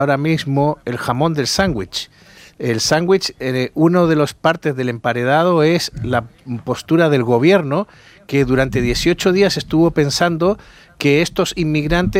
ahora mismo el jamón del sándwich. El sándwich, uno de los partes del emparedado es la postura del gobierno, que durante 18 días estuvo pensando que estos inmigrantes